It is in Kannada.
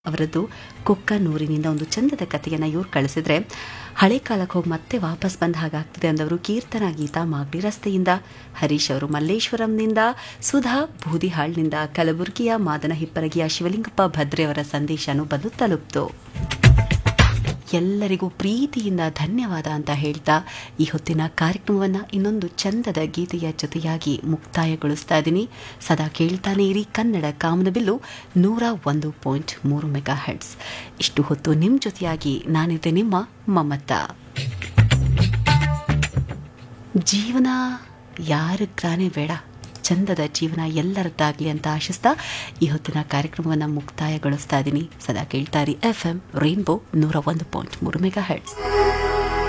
ಅವರದ್ದು ಕೊಕ್ಕನೂರಿನಿಂದ ಒಂದು ಚಂದದ ಕಥೆಯನ್ನು ಇವ್ರು ಕಳಿಸಿದ್ರೆ, ಹಳೆ ಕಾಲಕ್ಕೆ ಹೋಗಿ ಮತ್ತೆ ವಾಪಸ್ ಬಂದ ಹಾಗಾಗ್ತದೆ ಅಂದವರು ಕೀರ್ತನ ಗೀತಾ ಮಾಗಡಿ ರಸ್ತೆಯಿಂದ, ಹರೀಶ್ ಅವರು ಮಲ್ಲೇಶ್ವರಂನಿಂದ, ಸುಧಾ ಬೂದಿಹಾಳ್ನಿಂದ, ಕಲಬುರಗಿಯ ಮಾದನ ಹಿಪ್ಪರಗಿಯ ಶಿವಲಿಂಗಪ್ಪ ಭದ್ರೆ ಅವರ ಸಂದೇಶನೂ ಬಂದು ತಲುಪ್ತು. ಎಲ್ಲರಿಗೂ ಪ್ರೀತಿಯಿಂದ ಧನ್ಯವಾದ ಅಂತ ಹೇಳ್ತಾ ಈ ಹೊತ್ತಿನ ಕಾರ್ಯಕ್ರಮವನ್ನು ಇನ್ನೊಂದು ಚಂದದ ಗೀತೆಯ ಜೊತೆಯಾಗಿ ಮುಕ್ತಾಯಗೊಳಿಸ್ತಾ ಇದ್ದೀನಿ. ಸದಾ ಕೇಳ್ತಾನೆ ಇರಿ ಕನ್ನಡ ಕಾಮನಬಿಲ್ಲು 101.3 ಮೆಗಾ ಹೆಡ್ಸ್. ಇಷ್ಟು ಹೊತ್ತು ನಿಮ್ಮ ಜೊತೆಯಾಗಿ ನಾನಿದ್ದೆ ನಿಮ್ಮ ಮಮತಾ. ಜೀವನ ಯಾರಿಗೆ ತಾನೇ ಬೇಡ, ಚಂದದ ಜೀವನ ಎಲ್ಲರದ್ದಾಗಲಿ ಅಂತ ಆಶಿಸ್ತಾ ಈ ಹೊತ್ತಿನ ಕಾರ್ಯಕ್ರಮವನ್ನು ಮುಕ್ತಾಯಗೊಳಿಸ್ತಾ ಇದ್ದೀನಿ. ಸದಾ ಕೇಳ್ತಾರಿ FM ರೈನ್ಬೋ 101.3 ಮೆಗಾ ಹೆಡ್ಸ್.